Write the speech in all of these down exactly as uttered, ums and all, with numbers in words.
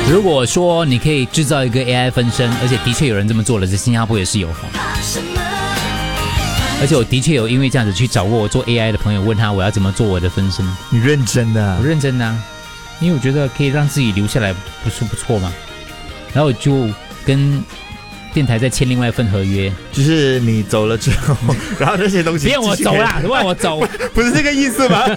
如果说你可以制造一个 A I 分身，而且的确有人这么做了，在新加坡也是有。而且我的确有因为这样子去找过我做 A I 的朋友，问他我要怎么做我的分身。 你认真的、啊？ 我认真的、啊，因为我觉得可以让自己留下来，不是不错嘛。然后我就跟电台再签另外一份合约， 就是你走了之后，然后这些东西别让我走啦，让我走， 不是这个意思吗？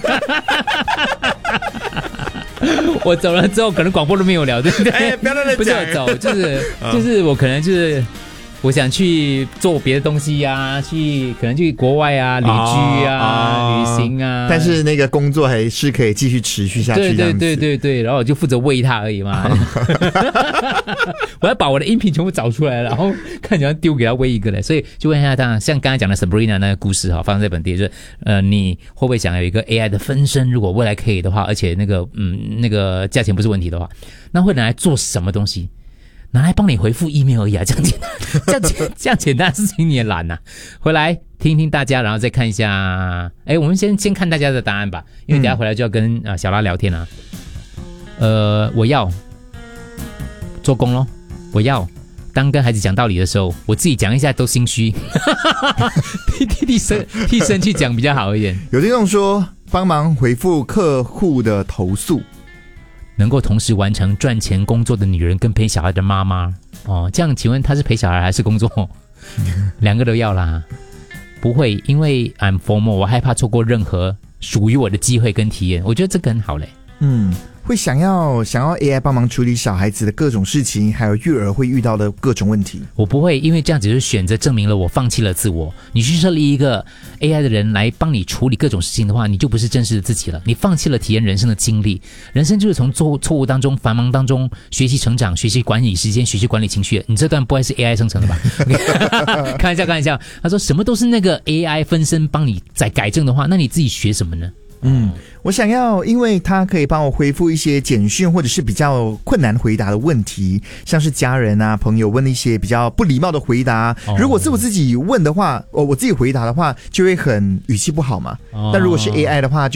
我走了之后，可能广播都没有聊，对不对？ 哎，不要乱讲。 不是我走，就是就是我可能就是我想去做别的东西呀、啊，去可能去国外啊，旅居啊，啊旅行啊。 但是那个工作还是可以继续持续下去， 对对对对对，然后我就负责喂它而已嘛。我要把我的音频全部找出来，然后看怎样丢给他喂一个嘞。所以就问一下他，像刚才讲的 Sabrina 那个故事哈，发生在本地，就是呃，你会不会想有一个 A I 的分身？如果未来可以的话，而且那个嗯那个价钱不是问题的话，那会拿来做什么东西？拿来帮你回复 email 而已啊，这样简单，这样简这样简单的事情你也懒呐、啊？回来听一听大家，然后再看一下。哎，我们先先看大家的答案吧，因为等一下回来就要跟啊小拉聊天啊。呃，我要做工咯，我要当跟孩子讲道理的时候，我自己讲一下都心虚，替替替身替身去讲比较好一点。 有听众说帮忙回复客户的投诉。 能够同时完成赚钱工作的女人跟陪小孩的妈妈哦，这样请问她是陪小孩还是工作？两个都要啦。不会，因为 I'm formal， 我害怕错过任何属于我的机会跟体验。我觉得这个很好嘞。 嗯，会想要想要 A I 帮忙处理小孩子的各种事情，还有育儿会遇到的各种问题。 我不会，因为这样只是选择证明了我放弃了自我。你去设立一个 A I 的人来帮你处理各种事情的话，你就不是真实的自己了。你放弃了体验人生的经历，人生就是从错误错误当中、繁忙当中学习成长、学习管理时间、学习管理情绪。你这段不会是 A I 生成的吧？开玩笑，开玩笑。他说什么都是那个 A I 分身帮你再改正的话，那你自己学什么呢？ 嗯，我想要，因为他可以帮我回复一些简讯或者是比较困难回答的问题，像是家人啊、朋友问一些比较不礼貌的回答。哦、如果是我自己问的话，我我自己回答的话，就会很语气不好嘛。哦、但如果是 A I 的话，就